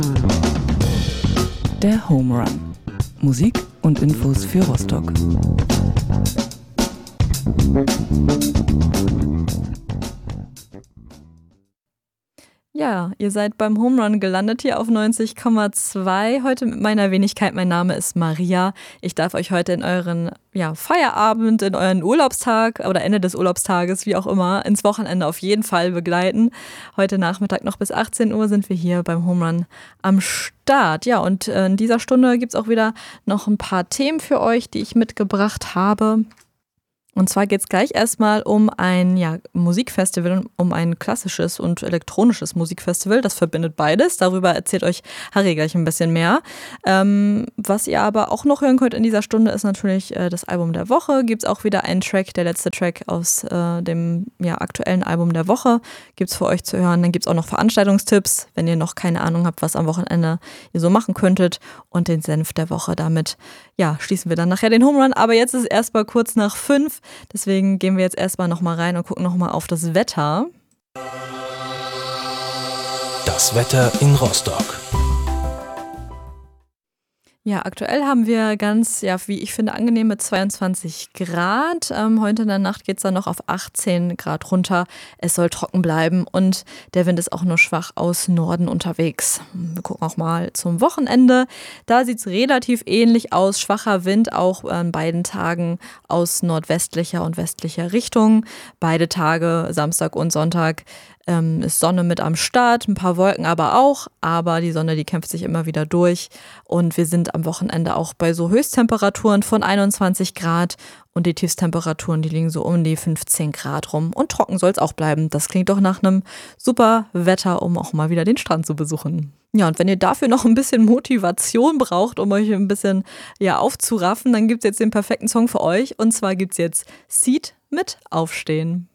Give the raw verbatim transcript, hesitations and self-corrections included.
Der Home Run. Musik und Infos für Rostock. Ja, ihr seid beim Home Run gelandet hier auf neunzig Komma zwei. Heute mit meiner Wenigkeit. Mein Name ist Maria. Ich darf euch heute in euren ja, Feierabend, in euren Urlaubstag oder Ende des Urlaubstages, wie auch immer, ins Wochenende auf jeden Fall begleiten. Heute Nachmittag noch bis achtzehn Uhr sind wir hier beim Home Run am Start. Ja, und in dieser Stunde gibt es auch wieder noch ein paar Themen für euch, die ich mitgebracht habe. Und zwar geht es gleich erstmal um ein ja, Musikfestival, um ein klassisches und elektronisches Musikfestival. Das verbindet beides. Darüber erzählt euch Harry gleich ein bisschen mehr. Ähm, was ihr aber auch noch hören könnt in dieser Stunde ist natürlich äh, das Album der Woche. Gibt es auch wieder einen Track, der letzte Track aus äh, dem ja, aktuellen Album der Woche. Gibt es für euch zu hören. Dann gibt es auch noch Veranstaltungstipps, wenn ihr noch keine Ahnung habt, was am Wochenende ihr so machen könntet. Und den Senf der Woche. Damit ja, schließen wir dann nachher den Home Run. Aber jetzt ist es erstmal kurz nach fünf. Deswegen gehen wir jetzt erstmal nochmal rein und gucken nochmal auf das Wetter. Das Wetter in Rostock. Ja, aktuell haben wir ganz, ja, wie ich finde, angenehme zweiundzwanzig Grad. Ähm, heute in der Nacht geht es dann noch auf achtzehn Grad runter. Es soll trocken bleiben und der Wind ist auch nur schwach aus Norden unterwegs. Wir gucken auch mal zum Wochenende. Da sieht es relativ ähnlich aus. Schwacher Wind auch an beiden Tagen aus nordwestlicher und westlicher Richtung. Beide Tage, Samstag und Sonntag, Ähm, ist Sonne mit am Start, ein paar Wolken aber auch, aber die Sonne, die kämpft sich immer wieder durch und wir sind am Wochenende auch bei so Höchsttemperaturen von einundzwanzig Grad und die Tiefstemperaturen, die liegen so um die fünfzehn Grad rum und trocken soll es auch bleiben. Das klingt doch nach einem super Wetter, um auch mal wieder den Strand zu besuchen. Ja, und wenn ihr dafür noch ein bisschen Motivation braucht, um euch ein bisschen ja, aufzuraffen, dann gibt es jetzt den perfekten Song für euch und zwar gibt es jetzt Seed mit Aufstehen.